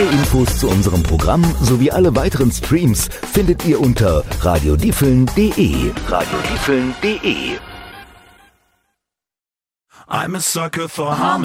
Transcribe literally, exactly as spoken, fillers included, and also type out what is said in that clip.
Infos zu unserem Programm sowie alle weiteren Streams findet ihr unter radiodiefeln punkt de. radiodiefeln punkt de. I'm a sucker for harmony.